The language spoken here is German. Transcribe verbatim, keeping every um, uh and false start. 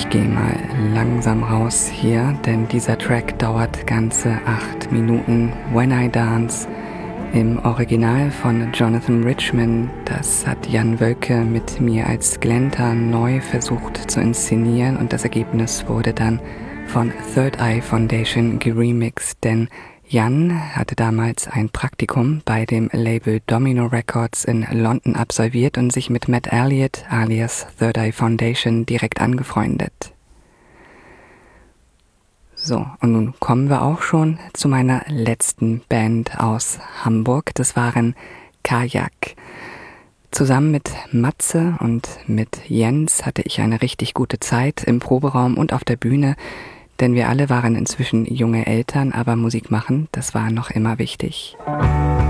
Ich gehe mal langsam raus hier, denn dieser Track dauert ganze acht Minuten. When I Dance im Original von Jonathan Richman. Das hat Jan Wölke mit mir als Glenta neu versucht zu inszenieren und das Ergebnis wurde dann von Third Eye Foundation geremixed, denn Jan hatte damals ein Praktikum bei dem Label Domino Records in London absolviert und sich mit Matt Elliott alias Third Eye Foundation direkt angefreundet. So, und nun kommen wir auch schon zu meiner letzten Band aus Hamburg. Das waren Kajak. Zusammen mit Matze und mit Jens hatte ich eine richtig gute Zeit im Proberaum und auf der Bühne, denn wir alle waren inzwischen junge Eltern, aber Musik machen, das war noch immer wichtig.